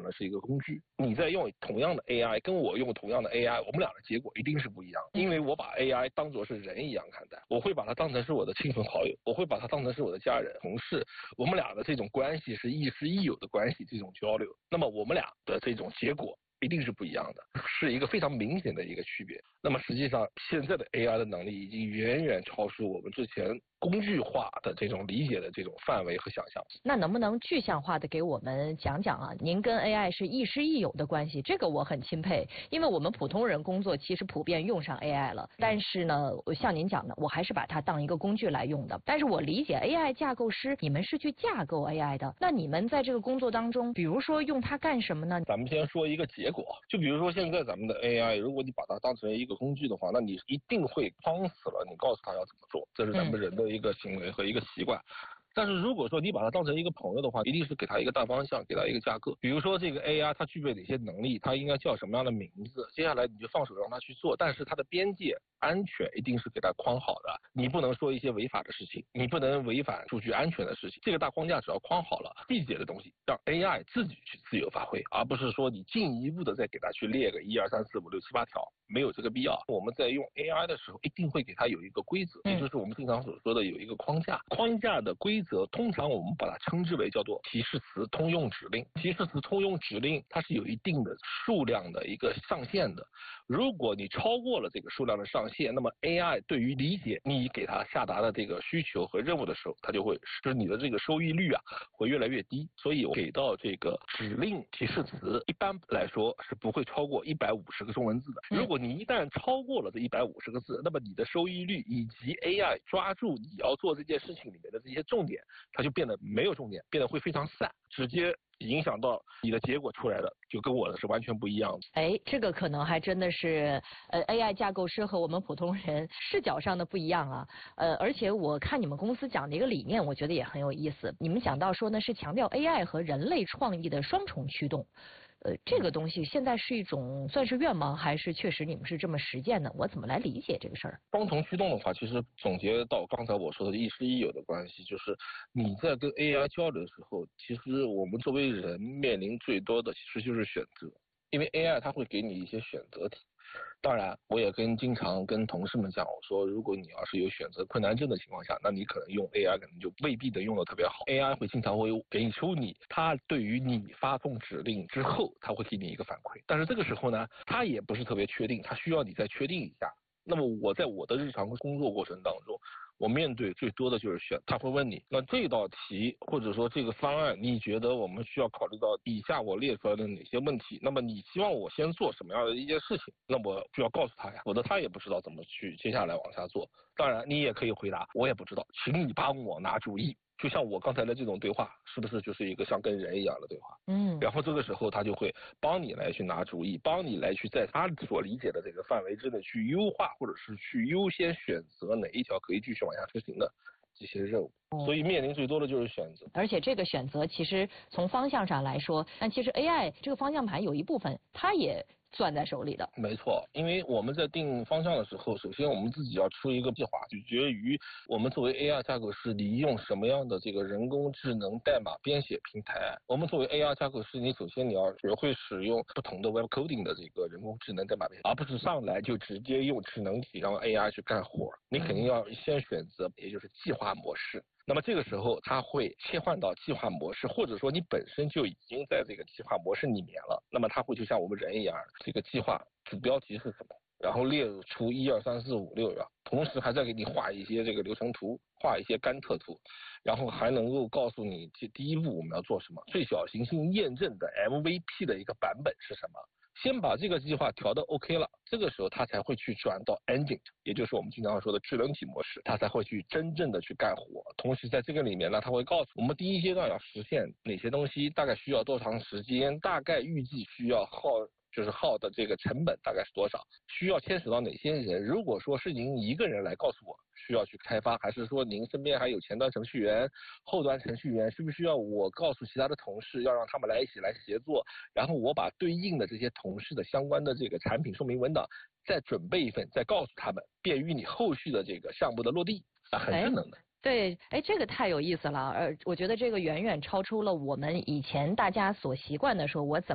的是一个工具。你在用同样的 AI， 跟我用同样的 AI， 我们俩的结果一定是不一样的。因为我把 AI 当作是人一样看待，我会把它当成是我的亲朋好友，我会把它当成是我的家人、同事，我们俩的这种关系是亦师亦友的关系，这种交流，那么我们俩的这种结果一定是不一样的，是一个非常明显的一个区别。那么实际上现在的 AI 的能力已经远远超出我们之前工具化的这种理解的这种范围和想象。 那能不能具象化的给我们讲讲啊？您跟 AI 是亦师亦友的关系，这个我很钦佩，因为我们普通人工作其实普遍用上 AI 了，但是呢，像您讲的，我还是把它当一个工具来用的。但是我理解 AI 架构师，你们是去架构 AI 的，那你们在这个工作当中，比如说用它干什么呢？ 咱们先说一个结果，就比如说现在咱们的 AI， 如果你把它当成一个工具的话，那你一定会框死了，你告诉他要怎么做，这是咱们人的一个行为和一个习惯。但是如果说你把它当成一个朋友的话，一定是给他一个大方向，给他一个架构。比如说这个 AI 它具备哪些能力，它应该叫什么样的名字，接下来你就放手让它去做，但是它的边界安全一定是给它框好的，你不能说一些违法的事情，你不能违反数据安全的事情。这个大框架只要框好了，细节的东西让 AI 自己去自由发挥，而不是说你进一步的再给它去列个1、2、3、4、5、6、7、8条，没有这个必要。我们在用 AI 的时候，一定会给它有一个规则，也就是我们经常所说的有一个框架。框架的规则，通常我们把它称之为叫做提示词通用指令。提示词通用指令它是有一定的数量的一个上限的，如果你超过了这个数量的上限，那么 AI 对于理解你给它下达的这个需求和任务的时候，它就会就是你的这个收益率啊会越来越低。所以我给到这个指令提示词一般来说是不会超过150个中文字的。如果你一旦超过了这150个字，那么你的收益率以及 AI 抓住你要做这件事情里面的这些重点，它就变得没有重点，变得会非常散，直接影响到你的结果出来的就跟我的是完全不一样的。 哎，这个可能还真的是AI 架构师和我们普通人视角上的不一样啊。而且我看你们公司讲的一个理念，我觉得也很有意思。你们讲到说呢，是强调 AI 和人类创意的双重驱动。这个东西现在是一种算是愿望，还是确实你们是这么实践的？我怎么来理解这个事儿？ 双重驱动的话，其实总结到刚才我说的亦师亦友的关系，就是你在跟 AI 交流的时候，其实我们作为人面临最多的其实就是选择，因为 AI 它会给你一些选择题。当然，我也经常跟同事们讲，我说如果你要是有选择困难症的情况下，那你可能用 AI 可能就未必能用得特别好。AI 会经常会给出你，它对于你发送指令之后，它会给你一个反馈，但是这个时候呢，它也不是特别确定，它需要你再确定一下。那么我在我的日常工作过程当中，我面对最多的就是选，他会问你，那这道题或者说这个方案，你觉得我们需要考虑到以下我列出来的哪些问题？那么你希望我先做什么样的一件事情？那我就要告诉他呀，否则他也不知道怎么去接下来往下做。当然，你也可以回答，我也不知道，请你帮我拿主意。就像我刚才的这种对话，是不是就是一个像跟人一样的对话？然后这个时候他就会帮你来去拿主意，帮你来去在他所理解的这个范围之内去优化，或者是去优先选择哪一条可以继续往下执行的这些任务。所以面临最多的就是选择。 而且这个选择其实从方向上来说，但其实 AI 这个方向盘有一部分它也攥在手里的。 没错，因为我们在定方向的时候，首先我们自己要出一个计划，取决于我们作为 AI 架构师，你用什么样的这个人工智能代码编写平台。我们作为 AI 架构师，你首先你要学会使用不同的 Web Coding 的这个人工智能代码编写，而不是上来就直接用智能体让 AI 去干活。你肯定要先选择，也就是计划模式。那么这个时候它会切换到计划模式，或者说你本身就已经在这个计划模式里面了，那么它会就像我们人一样，这个计划主标题是什么，然后列出1、2、3、4、5、6，同时还在给你画一些这个流程图，画一些甘特图，然后还能够告诉你第一步我们要做什么，最小行星验证的 MVP 的一个版本是什么。先把这个计划调到 OK 了，这个时候它才会去转到 Engine， 也就是我们经常说的智能体模式，它才会去真正的去干活。同时在这个里面呢，它会告诉我们第一阶段要实现哪些东西，大概需要多长时间，大概预计需要耗的这个成本大概是多少，需要牵扯到哪些人。如果说是您一个人来告诉我需要去开发，还是说您身边还有前端程序员、后端程序员，需不需要我告诉其他的同事，要让他们来一起来协作，然后我把对应的这些同事的相关的这个产品说明文档再准备一份，再告诉他们，便于你后续的这个项目的落地，很智能的。 对，这个太有意思了，我觉得这个远远超出了我们以前大家所习惯的说我怎么